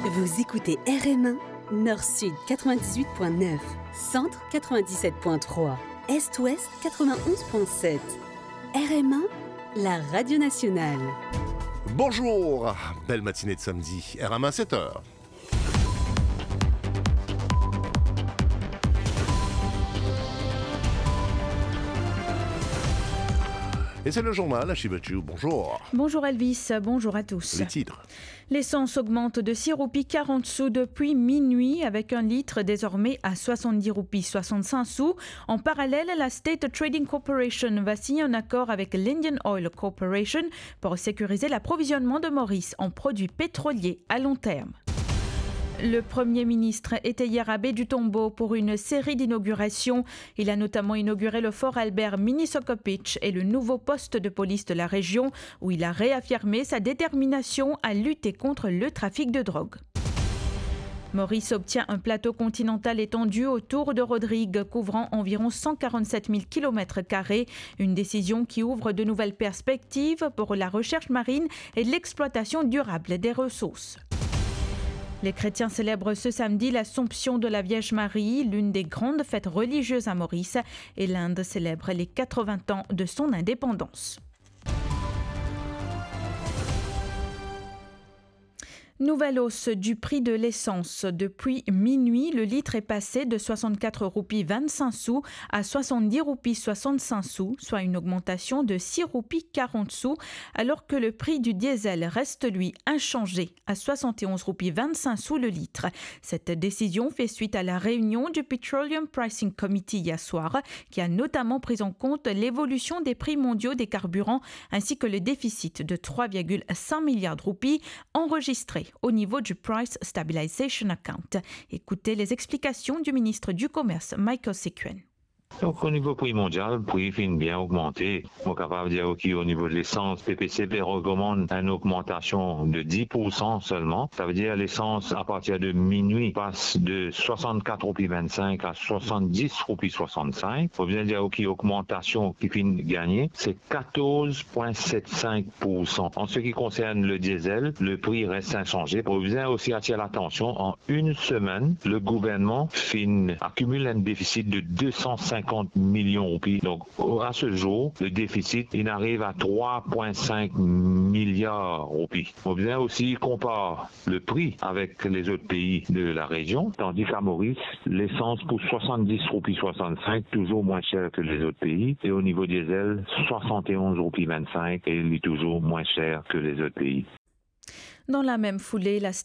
Vous écoutez RM1, Nord-Sud 98.9, Centre 97.3, Est-Ouest 91.7. RM1, la radio nationale. Bonjour, belle matinée de samedi, RM1 7h. Et c'est le journal, Chibachu, bonjour. Bonjour Elvis, bonjour à tous. Les titres. L'essence augmente de 6 roupies 40 sous depuis minuit avec un litre désormais à 70 roupies 65 sous. En parallèle, la State Trading Corporation va signer un accord avec l'Indian Oil Corporation pour sécuriser l'approvisionnement de Maurice en produits pétroliers à long terme. Le Premier ministre était hier à Baie du Tombeau pour une série d'inaugurations. Il a notamment inauguré le fort Albert Minisokopitch et le nouveau poste de police de la région où il a réaffirmé sa détermination à lutter contre le trafic de drogue. Maurice obtient un plateau continental étendu autour de Rodrigue, couvrant environ 147 000 km², une décision qui ouvre de nouvelles perspectives pour la recherche marine et l'exploitation durable des ressources. Les chrétiens célèbrent ce samedi l'Assomption de la Vierge Marie, l'une des grandes fêtes religieuses à Maurice, et l'Inde célèbre les 80 ans de son indépendance. Nouvelle hausse du prix de l'essence. Depuis minuit, le litre est passé de 64 roupies 25 sous à 70 roupies 65 sous, soit une augmentation de 6 roupies 40 sous, alors que le prix du diesel reste lui inchangé à 71 roupies 25 sous le litre. Cette décision fait suite à la réunion du Petroleum Pricing Committee hier soir, qui a notamment pris en compte l'évolution des prix mondiaux des carburants ainsi que le déficit de 3,5 milliards de roupies enregistré au niveau du Price Stabilization Account. Écoutez les explications du ministre du Commerce, Michael Sequin. Donc, au niveau prix mondial, le prix finit bien augmenté. On est capable de dire qu'au niveau de l'essence, PPCP recommande une augmentation de 10% seulement. Ça veut dire l'essence, à partir de minuit, passe de 64 roupies 25 à 70 roupies 65. Faut bien dire qu'une augmentation qui finit gagner, c'est 14,75%. En ce qui concerne le diesel, le prix reste inchangé. Faut bien aussi attirer l'attention. En une semaine, le gouvernement accumule un déficit de 250 millions de roupies. Donc, à ce jour, le déficit, il arrive à 3,5 milliards de roupies. On vient aussi comparer le prix avec les autres pays de la région, tandis qu'à Maurice, l'essence coûte 70 roupies 65, toujours moins cher que les autres pays. Et au niveau diesel, 71 roupies 25, et il est toujours moins cher que les autres pays. Dans la même foulée, la